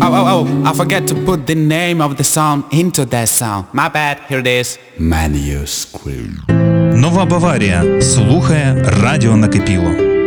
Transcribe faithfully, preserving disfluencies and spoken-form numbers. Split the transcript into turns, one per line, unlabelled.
oh, oh, oh, I forget to put the name of the song into that sound. My bad, here it is. Manuscript.
Нова Баварія слухає радіо накипіло.